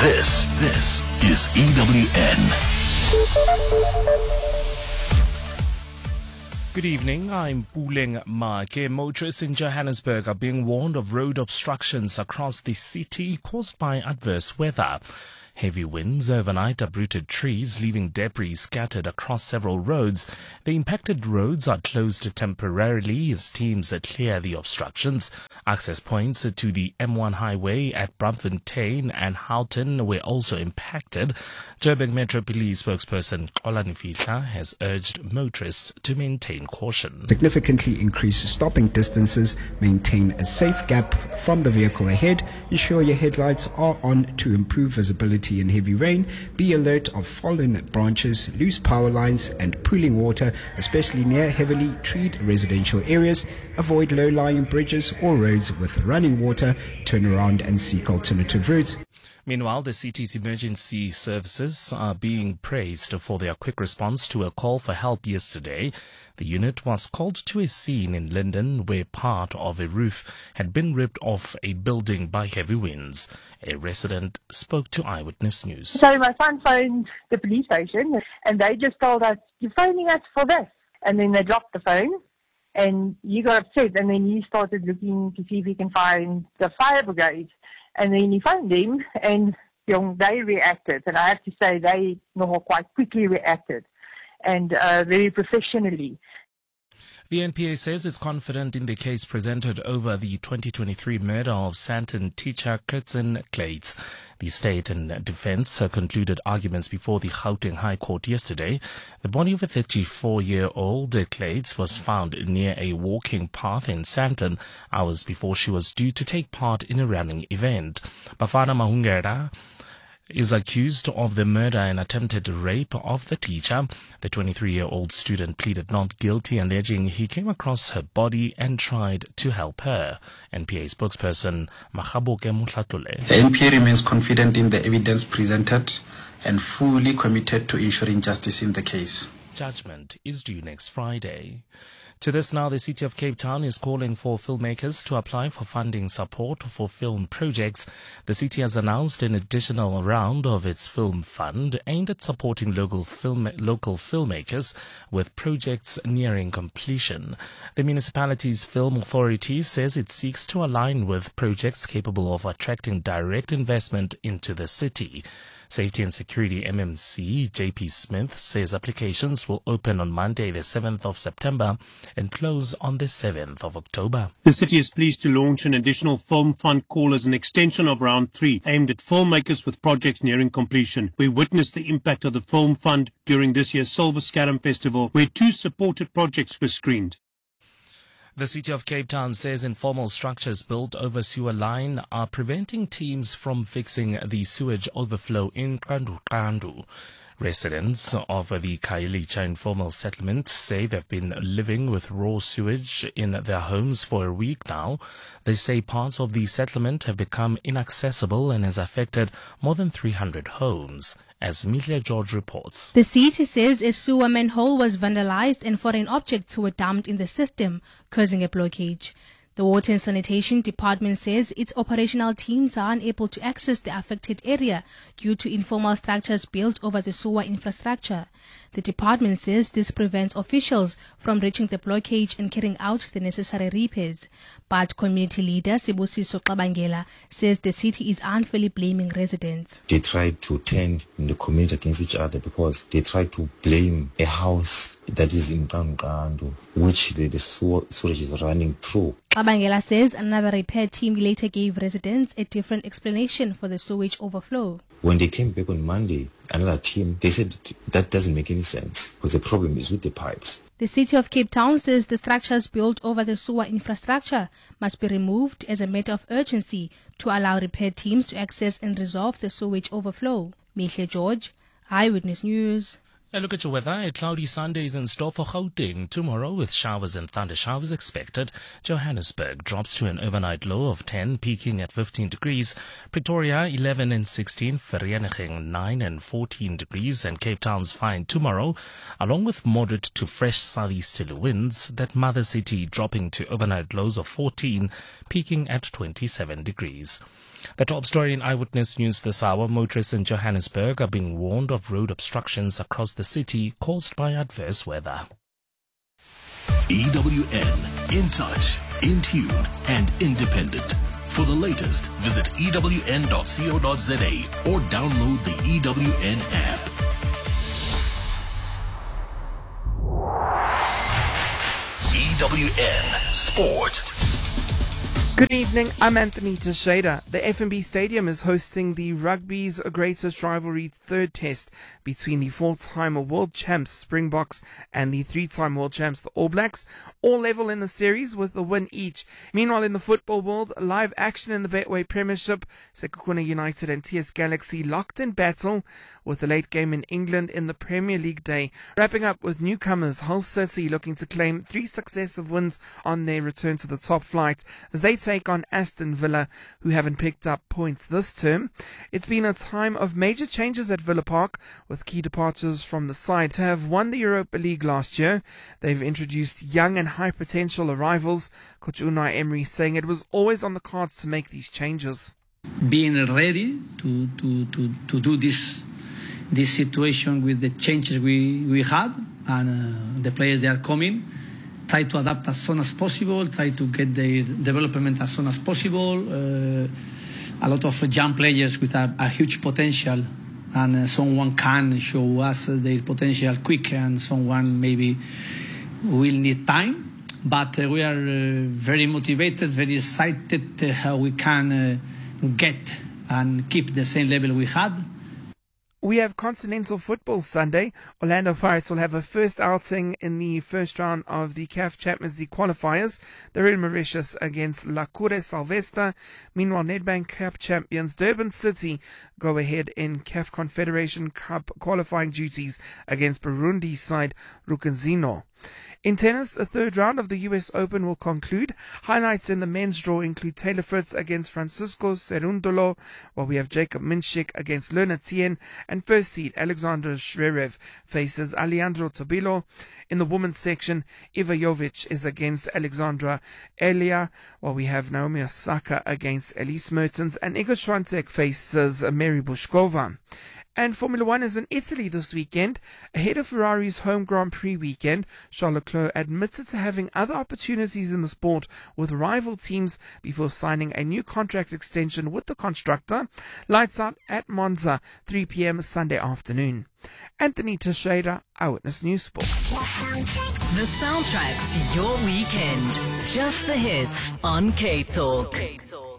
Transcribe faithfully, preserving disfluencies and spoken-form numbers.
This, this is E W N. Good evening, I'm Puleng Make. Motorists in Johannesburg are being warned of road obstructions across the city caused by adverse weather. Heavy winds overnight uprooted trees, leaving debris scattered across several roads. The impacted roads are closed temporarily as teams clear the obstructions. Access points to the M one highway at Braamfontein and Houghton were also impacted. Joburg Metro Police spokesperson Xolani Fihla has urged motorists to maintain caution. Significantly increase stopping distances, maintain a safe gap from the vehicle ahead, ensure your headlights are on to improve visibility in heavy rain, be alert of fallen branches, loose power lines and pooling water, especially near heavily treed residential areas, avoid low-lying bridges or roads with running water, turn around and seek alternative routes. Meanwhile, the city's emergency services are being praised for their quick response to a call for help yesterday. The unit was called to a scene in Linden where part of a roof had been ripped off a building by heavy winds. A resident spoke to Eyewitness News. So my son phoned the police station and they just told us, "You're phoning us for this." And then they dropped the phone and he got upset and then he started looking to see if he can find the fire brigade. And then he phoned them and you know, they reacted. And I have to say they you know, quite quickly reacted and uh, very professionally. The N P A says it's confident in the case presented over the twenty twenty-three murder of Sandton teacher Kurtzen Klades. The state and defense concluded arguments before the Gauteng High Court yesterday. The body of a thirty-four-year-old Klades was found near a walking path in Sandton hours before she was due to take part in a running event. Bafana Mahungera is accused of the murder and attempted rape of the teacher. The twenty-three-year-old student pleaded not guilty, alleging he came across her body and tried to help her. N P A spokesperson Makgaboke Motlatole. The N P A remains confident in the evidence presented and fully committed to ensuring justice in the case. Judgment is due next Friday. To this now, the City of Cape Town is calling for filmmakers to apply for funding support for film projects. The city has announced an additional round of its film fund aimed at supporting local film local filmmakers with projects nearing completion. The municipality's film authority says it seeks to align with projects capable of attracting direct investment into the city. Safety and Security M M C J P Smith says applications will open on Monday the seventh of September and close on the seventh of October. The city is pleased to launch an additional film fund call as an extension of round three aimed at filmmakers with projects nearing completion. We witnessed the impact of the film fund during this year's Silver Scarum Festival where two supported projects were screened. The City of Cape Town says informal structures built over sewer line are preventing teams from fixing the sewage overflow in Qandu Qandu. Residents of the Khayelitsha informal settlement say they've been living with raw sewage in their homes for a week now. They say parts of the settlement have become inaccessible and has affected more than three hundred homes. As Mihle George reports. The city says a sewer manhole was vandalized and foreign objects were dumped in the system, causing a blockage. The Water and Sanitation Department says its operational teams are unable to access the affected area due to informal structures built over the sewer infrastructure. The department says this prevents officials from reaching the blockage and carrying out the necessary repairs. But community leader Sibusiso Xabangela says the city is unfairly blaming residents. They try to turn the community against each other because they try to blame a house that is in Qandu, which the, the sewage is running through. Xabangela says another repair team later gave residents a different explanation for the sewage overflow. When they came back on Monday, another team, they said that doesn't make any sense because the problem is with the pipes. The City of Cape Town says the structures built over the sewer infrastructure must be removed as a matter of urgency to allow repair teams to access and resolve the sewage overflow. Mihle George, Eyewitness News. A look at your weather. A cloudy Sunday is in store for Gauteng tomorrow with showers and thunder showers expected. Johannesburg drops to an overnight low of ten, peaking at fifteen degrees. Pretoria eleven and sixteen, Vereeniging nine and fourteen degrees, and Cape Town's fine tomorrow, along with moderate to fresh southeasterly winds. That mother city dropping to overnight lows of fourteen, peaking at twenty-seven degrees. The top story in Eyewitness News this hour: motorists in Johannesburg are being warned of road obstructions across the city caused by adverse weather. E W N, in touch, in tune, and independent. For the latest, visit E W N dot co dot za or download the E W N app. E W N Sport. Good evening, I'm Anthony Teixeira. The F N B Stadium is hosting the rugby's greatest rivalry third test between the four-time world champs Springboks and the three-time world champs the All Blacks, all level in the series with a win each. Meanwhile, in the football world, live action in the Betway Premiership, Sekhukhune United and T S Galaxy locked in battle with the late game in England in the Premier League day. Wrapping up with newcomers Hull City looking to claim three successive wins on their return to the top flight as they take on Aston Villa, who haven't picked up points this term. It's been a time of major changes at Villa Park, with key departures from the side. To have won the Europa League last year, they've introduced young and high potential arrivals. Coach Unai Emery saying it was always on the cards to make these changes. Being ready to to to, to do this this situation with the changes we, we had and uh, the players that are coming. Try to adapt as soon as possible, try to get their development as soon as possible. Uh, a lot of young players with a, a huge potential, and uh, someone can show us their potential quick, and someone maybe will need time. But uh, we are uh, very motivated, very excited uh, how we can uh, get and keep the same level we had. We have continental football Sunday. Orlando Pirates will have a first outing in the first round of the C A F Champions League qualifiers. They're in Mauritius against La Cure Salvesta. Meanwhile, Nedbank Cup champions Durban City go ahead in C A F Confederation Cup qualifying duties against Burundi side Rukenzino. In tennis, a third round of the U S Open will conclude. Highlights in the men's draw include Taylor Fritz against Francisco Cerundolo, while we have Jacob Minchik against Lerner Tien, and first seed Alexander Zverev faces Alejandro Tobilo. In the women's section, Iva Jovic is against Alexandra Elia, while we have Naomi Osaka against Elise Mertens, and Iga Swiatek faces Mary Bushkova. And Formula One is in Italy this weekend. Ahead of Ferrari's home Grand Prix weekend, Charles Leclerc admitted to having other opportunities in the sport with rival teams before signing a new contract extension with the constructor. Lights out at Monza, three p.m. Sunday afternoon. Anthony Teixeira, Eyewitness News Sport. The soundtrack to your weekend. Just the hits on K-Talk.